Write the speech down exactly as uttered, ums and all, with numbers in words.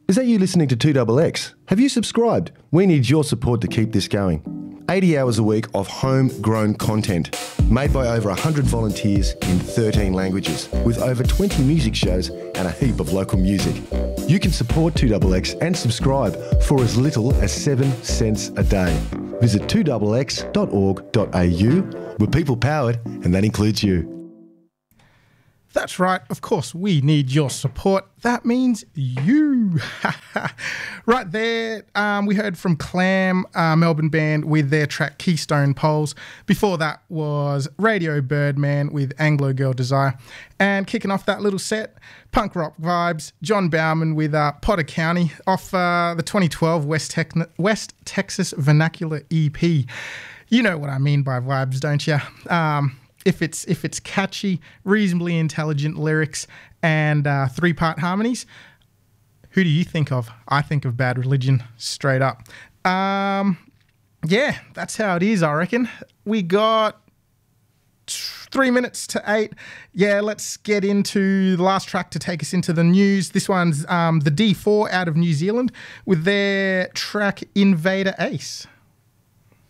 Is that you listening to two X X? Have you subscribed? We need your support to keep this going. eighty hours a week of homegrown content made by over one hundred volunteers in thirteen languages with over twenty music shows and a heap of local music. You can support two X X and subscribe for as little as seven cents a day. Visit two x x dot org dot a u. We're people powered, and that includes you. That's right. Of course, we need your support. That means you. Right there, um, we heard from Clam, uh, Melbourne band, with their track Keystone Poles. Before that was Radio Birdman with Anglo Girl Desire. And kicking off that little set, punk rock vibes, John Bauman with uh, Potter County off uh, the twenty twelve West, Tec- West Texas Vernacular E P. You know what I mean by vibes, don't you? Um... If it's if it's catchy, reasonably intelligent lyrics and uh, three-part harmonies, who do you think of? I think of Bad Religion, straight up. Um, yeah, that's how it is, I reckon. We got three minutes to eight. Yeah, let's get into the last track to take us into the news. This one's um, the D four out of New Zealand with their track Invader Ace.